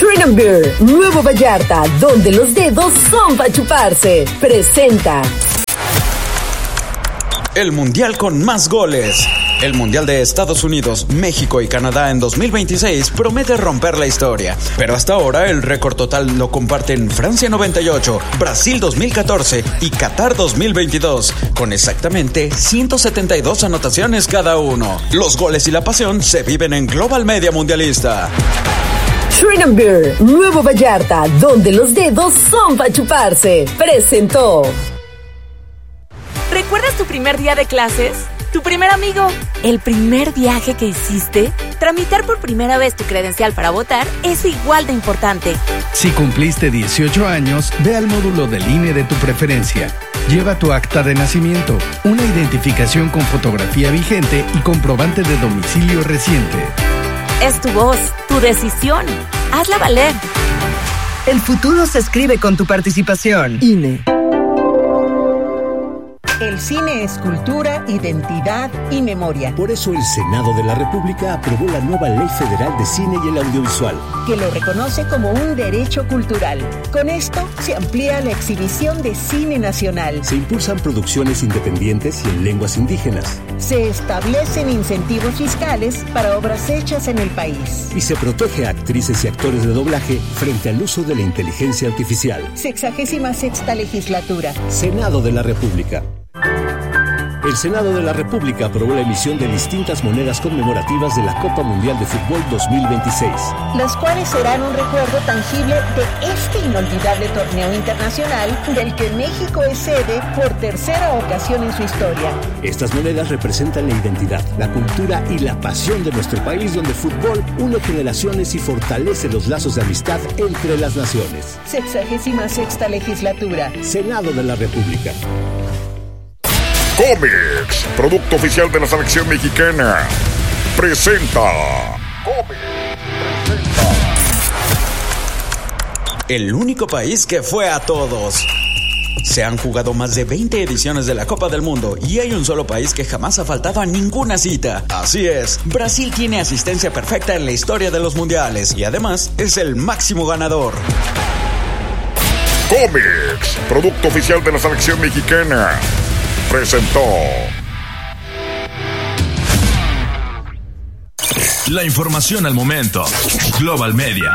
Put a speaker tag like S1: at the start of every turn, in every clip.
S1: Shrine Beer, Nuevo Vallarta, donde los dedos son para chuparse. Presenta
S2: el mundial con más goles. El Mundial de Estados Unidos, México y Canadá en 2026 promete romper la historia, pero hasta ahora el récord total lo comparten Francia 98, Brasil 2014 y Qatar 2022, con exactamente 172 anotaciones cada uno. Los goles y la pasión se viven en Global Media Mundialista.
S1: Shrine Beer, Nuevo Vallarta, donde los dedos son para chuparse. Presentó.
S3: ¿Recuerdas tu primer día de clases? ¿Tu primer amigo? ¿El primer viaje que hiciste? Tramitar por primera vez tu credencial para votar es igual de importante.
S4: Si cumpliste 18 años, ve al módulo del INE de tu preferencia. Lleva tu acta de nacimiento, una identificación con fotografía vigente y comprobante de domicilio reciente.
S3: Es tu voz, tu decisión. Hazla valer.
S5: El futuro se escribe con tu participación.
S1: INE.
S6: El cine es cultura, identidad y memoria.
S7: Por eso el Senado de la República aprobó la nueva Ley Federal de Cine y el Audiovisual,
S6: que lo reconoce como un derecho cultural. Con esto se amplía la exhibición de cine nacional.
S7: Se impulsan producciones independientes y en lenguas indígenas.
S6: Se establecen incentivos fiscales para obras hechas en el país.
S7: Y se protege a actrices y actores de doblaje frente al uso de la inteligencia artificial.
S6: 66ª legislatura.
S7: Senado de la República. El Senado de la República aprobó la emisión de distintas monedas conmemorativas de la Copa Mundial de Fútbol 2026.
S6: Las cuales serán un recuerdo tangible de este inolvidable torneo internacional del que México es sede por tercera ocasión en su historia.
S7: Estas monedas representan la identidad, la cultura y la pasión de nuestro país, donde el fútbol une generaciones y fortalece los lazos de amistad entre las naciones.
S6: 66ª legislatura.
S7: Senado de la República.
S8: Comex, producto oficial de la selección mexicana, presenta.
S2: El único país que fue a todos. Se han jugado más de 20 ediciones de la Copa del Mundo y hay un solo país que jamás ha faltado a ninguna cita. Así es, Brasil tiene asistencia perfecta en la historia de los mundiales y además es el máximo ganador.
S8: Comex, producto oficial de la selección mexicana, presentó.
S9: La información al momento. Global Media.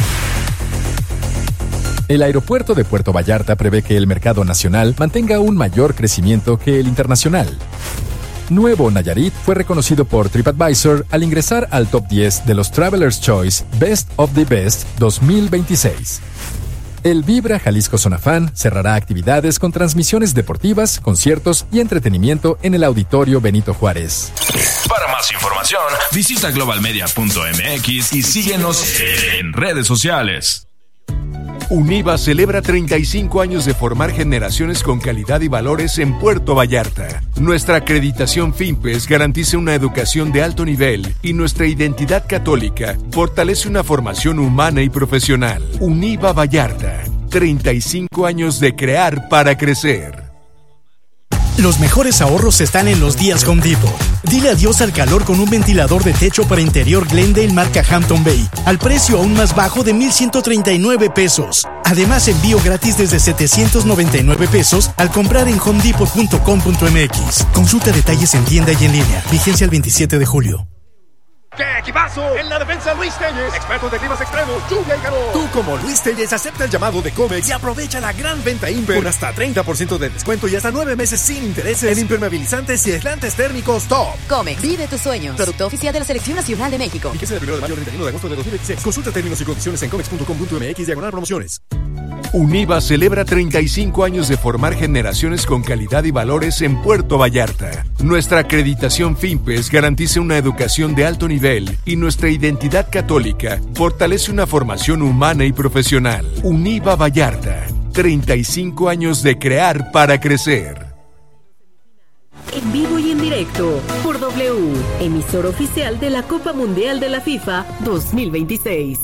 S10: El aeropuerto de Puerto Vallarta prevé que el mercado nacional mantenga un mayor crecimiento que el internacional. Nuevo Nayarit fue reconocido por TripAdvisor al ingresar al top 10 de los Traveler's Choice Best of the Best 2026. El Vibra Jalisco Zona Fan cerrará actividades con transmisiones deportivas, conciertos y entretenimiento en el Auditorio Benito Juárez.
S9: Para más información, visita globalmedia.mx y síguenos en redes sociales.
S11: Univa celebra 35 años de formar generaciones con calidad y valores en Puerto Vallarta. Nuestra acreditación FIMPES garantiza una educación de alto nivel y nuestra identidad católica fortalece una formación humana y profesional. Univa Vallarta, 35 años de crear para crecer.
S12: Los mejores ahorros están en los días Home Depot. Dile adiós al calor con un ventilador de techo para interior Glendale marca Hampton Bay, al precio aún más bajo de $1,139. Además, envío gratis desde $799 al comprar en homedepot.com.mx. Consulta detalles en tienda y en línea. Vigencia el 27 de julio.
S13: ¡Qué equipazo! En la defensa, Luis Telles, expertos de climas extremos, lluvia y calor. Tú, como Luis Telles, acepta el llamado de Comex y aprovecha la gran venta Imper con hasta 30% de descuento y hasta 9 meses sin intereses en impermeabilizantes y aislantes térmicos top.
S14: Comex, vive tus sueños. Producto oficial de la Selección Nacional de México.
S13: Fíjese del 1 de mayo al 31 de agosto de 2026. Consulta términos y condiciones en comex.com.mx/promociones.
S11: Univa celebra 35 años de formar generaciones con calidad y valores en Puerto Vallarta. Nuestra acreditación FIMPES garantiza una educación de alto nivel y nuestra identidad católica fortalece una formación humana y profesional. Univa Vallarta, 35 años de crear para crecer.
S1: En vivo y en directo por W, emisor oficial de la Copa Mundial de la FIFA 2026.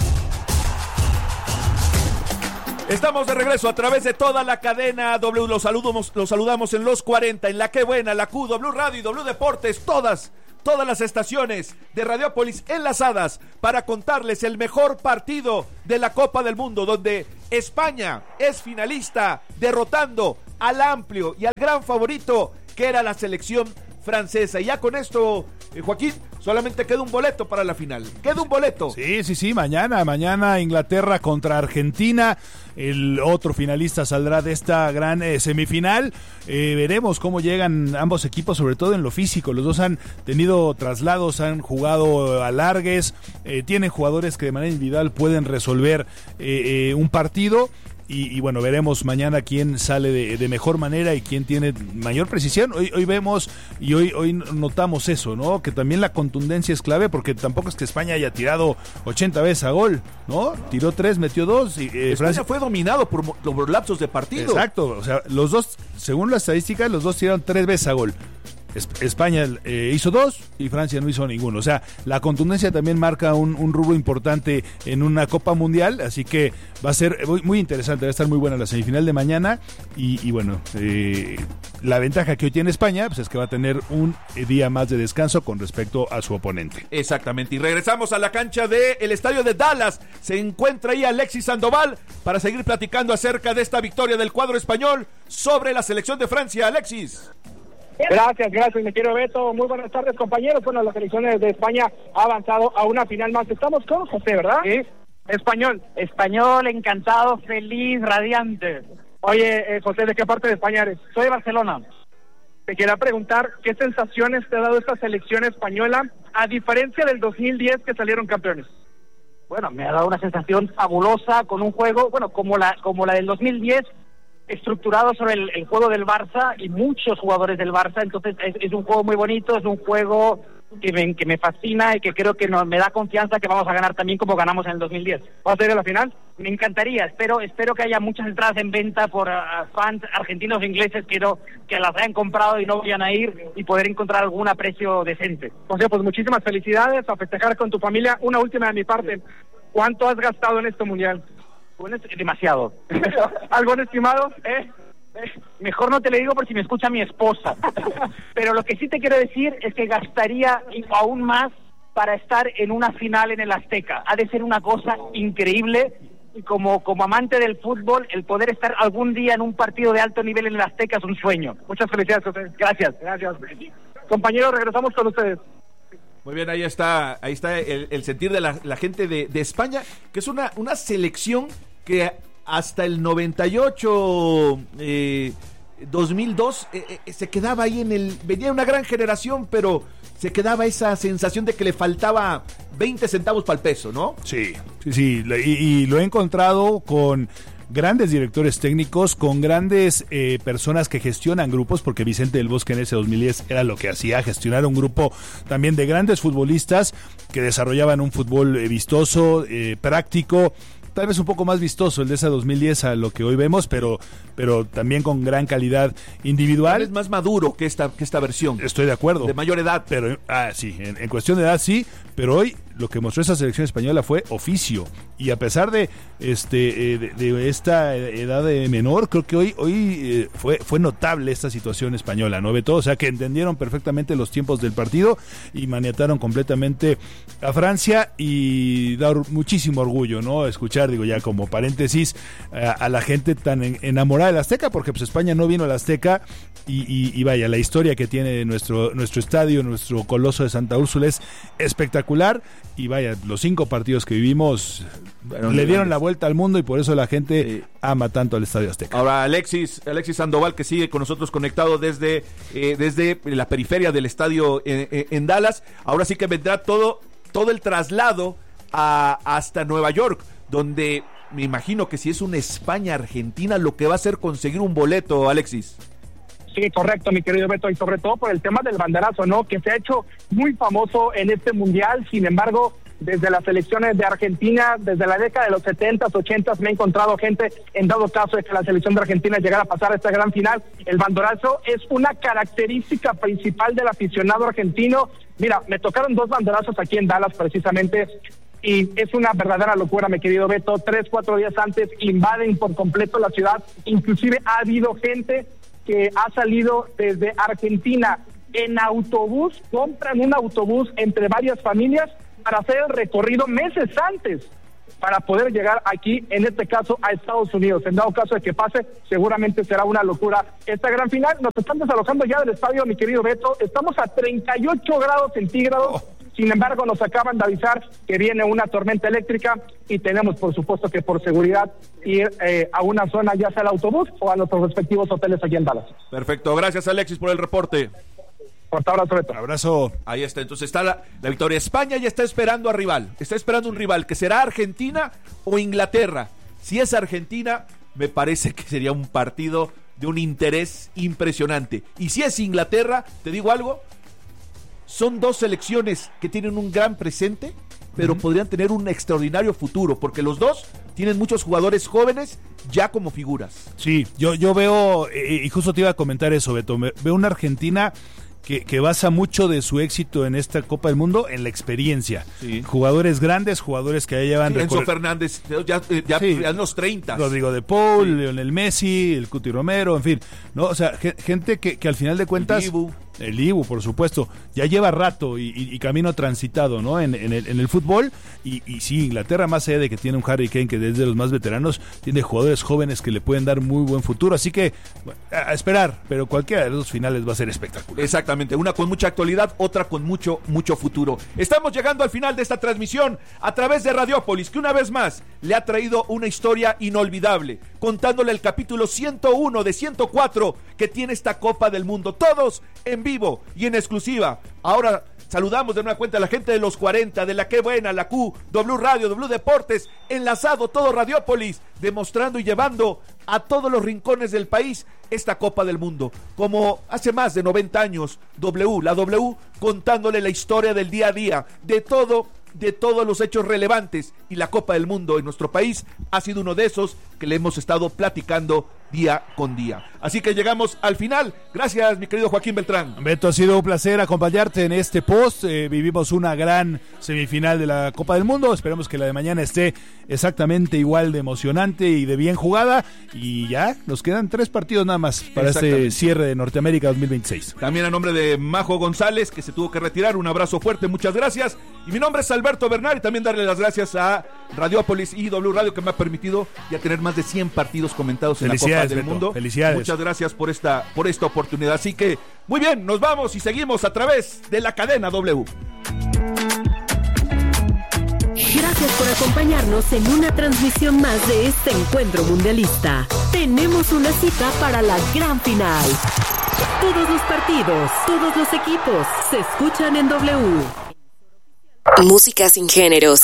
S15: Estamos de regreso a través de toda la cadena W. Los saludamos en los 40, en la Que Buena, la Q, W Radio y W Deportes, todas todas las estaciones de Radiopolis enlazadas para contarles el mejor partido de la Copa del Mundo, donde España es finalista, derrotando al amplio y al gran favorito que era la selección francesa. Y ya con esto, Joaquín, solamente queda un boleto para la final. Queda un boleto.
S16: Sí, mañana Inglaterra contra Argentina. El otro finalista saldrá de esta gran semifinal. Veremos cómo llegan ambos equipos, sobre todo en lo físico. Los dos han tenido traslados, han jugado alargues, tienen jugadores que de manera individual pueden resolver un partido. Y bueno, veremos mañana quién sale de mejor manera y quién tiene mayor precisión. Hoy vemos y hoy notamos eso, ¿no? Que también la contundencia es clave, porque tampoco es que España haya tirado 80 veces a gol, ¿no? Tiró 3, metió 2.
S15: España
S16: Francia
S15: fue dominado por lapsos de partido.
S16: Exacto, o sea, los dos, según la estadística, los dos tiraron 3 veces a gol. España hizo 2 y Francia no hizo ninguno. O sea, la contundencia también marca un rubro importante en una Copa Mundial, así que va a ser muy interesante, va a estar muy buena la semifinal de mañana y bueno, la ventaja que hoy tiene España pues es que va a tener un día más de descanso con respecto a su oponente.
S15: Exactamente, y regresamos a la cancha del estadio de Dallas. Se encuentra ahí Alexis Sandoval para seguir platicando acerca de esta victoria del cuadro español sobre la selección de Francia. Alexis.
S17: Gracias, mi querido Beto. Muy buenas tardes, compañeros. Bueno, la selección de España ha avanzado a una final más. Estamos con José, ¿verdad? Sí. Español, encantado, feliz, radiante. Oye, José, ¿de qué parte de España eres? Soy de Barcelona. Te quería preguntar, ¿qué sensaciones te ha dado esta selección española, a diferencia del 2010 que salieron campeones? Bueno, me ha dado una sensación fabulosa, con un juego, bueno, como la del 2010, estructurado sobre el juego del Barça y muchos jugadores del Barça. Entonces es un juego muy bonito, es un juego que me fascina y que creo que me da confianza que vamos a ganar también como ganamos en el 2010. ¿Vas a ir a la final? Me encantaría, espero que haya muchas entradas en venta por fans argentinos e ingleses, quiero que las hayan comprado y no vayan a ir y poder encontrar algún aprecio decente. José, pues muchísimas felicidades, a festejar con tu familia. Una última de mi parte, ¿cuánto has gastado en este mundial? Bueno, es demasiado. ¿Algo estimado? Mejor no te lo digo por si me escucha mi esposa. Pero lo que sí te quiero decir es que gastaría aún más para estar en una final en el Azteca. Ha de ser una cosa increíble. Y como amante del fútbol, el poder estar algún día en un partido de alto nivel en el Azteca es un sueño. Muchas felicidades, José. Gracias. Compañeros, regresamos con ustedes.
S15: Muy bien, ahí está el sentir de la gente de España, que es una selección que hasta el 98, 2002, se quedaba ahí venía una gran generación, pero se quedaba esa sensación de que le faltaba 20 centavos para el peso, ¿no?
S16: Sí, y lo he encontrado con grandes directores técnicos, con grandes personas que gestionan grupos, porque Vicente del Bosque en ese 2010 era lo que hacía, gestionar un grupo también de grandes futbolistas que desarrollaban un fútbol vistoso, práctico, tal vez un poco más vistoso el de ese 2010 a lo que hoy vemos, pero también con gran calidad individual.
S15: Es más maduro que esta versión.
S16: Estoy de acuerdo.
S15: De mayor edad.
S16: Pero sí, en cuestión de edad sí, pero hoy lo que mostró esa selección española fue oficio, y a pesar de esta edad menor, creo que hoy fue notable esta situación española, ¿no, Beto? O sea, que entendieron perfectamente los tiempos del partido y maniataron completamente a Francia, y da muchísimo orgullo, ¿no? Escuchar, digo ya como paréntesis, a la gente tan enamorada del Azteca, porque pues España no vino al Azteca, y vaya, la historia que tiene nuestro estadio, nuestro Coloso de Santa Úrsula es espectacular. Y vaya, los 5 partidos que vivimos le dieron la vuelta al mundo, y por eso la gente ama tanto al Estadio Azteca.
S15: Ahora Alexis Sandoval, que sigue con nosotros conectado desde la periferia del estadio en Dallas. Ahora sí que vendrá todo el traslado hasta Nueva York, donde me imagino que si es una España-Argentina, lo que va a hacer conseguir un boleto, Alexis.
S17: Sí, correcto, mi querido Beto, y sobre todo por el tema del banderazo, ¿no? Que se ha hecho muy famoso en este mundial. Sin embargo, desde las selecciones de Argentina, desde la década de los 70s, 80s, me he encontrado gente, en dado caso de que la selección de Argentina llegara a pasar a esta gran final. El banderazo es una característica principal del aficionado argentino. Mira, me tocaron 2 banderazos aquí en Dallas precisamente, y es una verdadera locura, mi querido Beto. 3-4 días antes invaden por completo la ciudad. Inclusive ha habido gente que ha salido desde Argentina en autobús, compran un autobús entre varias familias para hacer el recorrido meses antes, para poder llegar aquí, en este caso, a Estados Unidos. En dado caso de que pase, seguramente será una locura esta gran final. Nos están desalojando ya del estadio, mi querido Beto. Estamos a 38 grados centígrados. Sin embargo, nos acaban de avisar que viene una tormenta eléctrica y tenemos, por supuesto, que por seguridad ir a una zona, ya sea el autobús o a nuestros respectivos hoteles aquí en Dallas.
S15: Perfecto, gracias Alexis por el reporte.
S17: Fuerte abrazo, Beto.
S16: Abrazo.
S15: Ahí está, entonces está la victoria. España ya está esperando a rival, está esperando un rival que será Argentina o Inglaterra. Si es Argentina, me parece que sería un partido de un interés impresionante. Y si es Inglaterra, te digo algo, son dos selecciones que tienen un gran presente, pero podrían tener un extraordinario futuro, porque los dos tienen muchos jugadores jóvenes ya como figuras.
S16: Sí, yo veo, y justo te iba a comentar eso, Beto, veo una Argentina que basa mucho de su éxito en esta Copa del Mundo en la experiencia. Sí. Jugadores grandes, jugadores que ya llevan...
S15: Enzo Fernández, ya en los 30.
S16: Rodrigo de Paul, Lionel Messi, el Cuti Romero, en fin, ¿no? O sea, gente que al final de cuentas... El Dibu, por supuesto, ya lleva rato y camino transitado, ¿no? En el fútbol, y sí, Inglaterra, más allá de que tiene un Harry Kane que es de los más veteranos, tiene jugadores jóvenes que le pueden dar muy buen futuro, así que a esperar, pero cualquiera de los finales va a ser espectacular.
S15: Exactamente, una con mucha actualidad, otra con mucho futuro. Estamos llegando al final de esta transmisión a través de Radiopolis, que una vez más le ha traído una historia inolvidable, contándole el capítulo 101 de 104 que tiene esta Copa del Mundo, todos en vivo y en exclusiva. Ahora saludamos de nueva cuenta a la gente de los 40, de la Qué Buena, la Q, W Radio, W Deportes, enlazado todo Radiopolis, demostrando y llevando a todos los rincones del país esta Copa del Mundo. Como hace más de 90 años, la W, contándole la historia del día a día, de todos los hechos relevantes, y la Copa del Mundo en nuestro país ha sido uno de esos que le hemos estado platicando día con día. Así que llegamos al final. Gracias, mi querido Joaquín Beltrán.
S16: Beto, ha sido un placer acompañarte en este post. Vivimos una gran semifinal de la Copa del Mundo. Esperemos que la de mañana esté exactamente igual de emocionante y de bien jugada. Y ya nos quedan 3 partidos nada más para este cierre de Norteamérica 2026.
S15: También a nombre de Majo González, que se tuvo que retirar, un abrazo fuerte, muchas gracias. Y mi nombre es Alberto Bernal, y también darle las gracias a Radiopolis y W Radio, que me ha permitido ya tener más de 100 partidos comentados en la Copa del
S16: Beto,
S15: Mundo.
S16: Felicidades.
S15: Muchas gracias por esta oportunidad. Así que, muy bien, nos vamos y seguimos a través de la cadena W.
S1: Gracias por acompañarnos en una transmisión más de este encuentro mundialista. Tenemos una cita para la gran final. Todos los partidos, todos los equipos se escuchan en W.
S3: Música sin géneros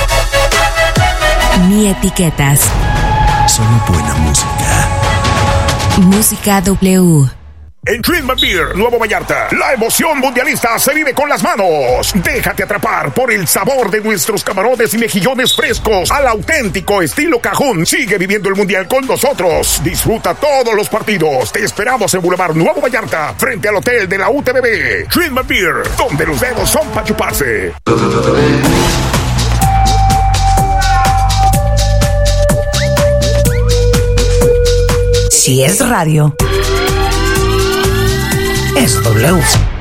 S3: ni etiquetas.
S11: Solo buena música.
S3: Música W.
S8: En Trinidad Beer, Nuevo Vallarta, la emoción mundialista se vive con las manos. Déjate atrapar por el sabor de nuestros camarones y mejillones frescos al auténtico estilo cajún. Sigue viviendo el mundial con nosotros. Disfruta todos los partidos. Te esperamos en Boulevard Nuevo Vallarta, frente al hotel de la UTBB. Trinidad Beer, donde los dedos son para chuparse.
S5: Si es radio, es W.